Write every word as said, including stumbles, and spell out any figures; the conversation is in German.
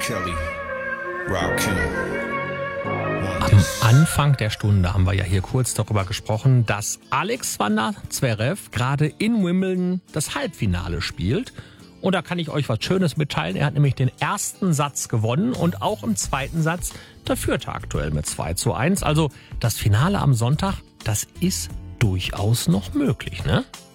Kelly, Rakim. Am Anfang der Stunde haben wir ja hier kurz darüber gesprochen, dass Alexander Zverev gerade in Wimbledon das Halbfinale spielt. Und da kann ich euch was Schönes mitteilen. Er hat nämlich den ersten Satz gewonnen und auch im zweiten Satz, da führt er aktuell mit zwei zu eins. Also das Finale am Sonntag, das ist durchaus noch möglich, ne?